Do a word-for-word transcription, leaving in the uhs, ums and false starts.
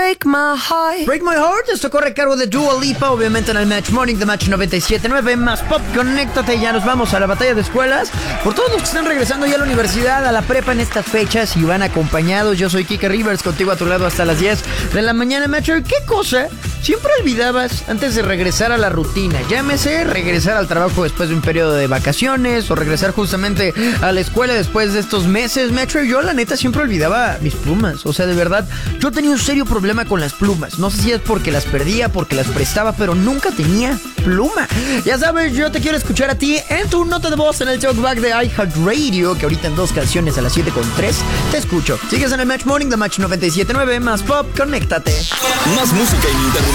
Break My Heart. Break My Heart, esto corre a cargo de Dua Lipa, obviamente en el Match Morning de Match noventa y siete punto nueve, más pop, conéctate, ya nos vamos a la batalla de escuelas. Por todos los que están regresando ya a la universidad, a la prepa en estas fechas y van acompañados, yo soy Kike Rivers, contigo a tu lado hasta las diez de la mañana, Matcher. ¿Qué cosa siempre olvidabas antes de regresar a la rutina? Llámese regresar al trabajo después de un periodo de vacaciones o regresar justamente a la escuela después de estos meses, Matcher. Yo la neta siempre olvidaba mis plumas, o sea, de verdad, yo tenía un serio problema con las plumas. No sé si es porque las perdía, porque las prestaba, pero nunca tenía pluma. Ya sabes, yo te quiero escuchar a ti en tu nota de voz en el talkback de iHeartRadio, que ahorita en dos canciones a las siete con tres te escucho. Sigues en el Match Morning de Match noventa y siete punto nueve, más pop, conéctate. Más música ininterrumpida.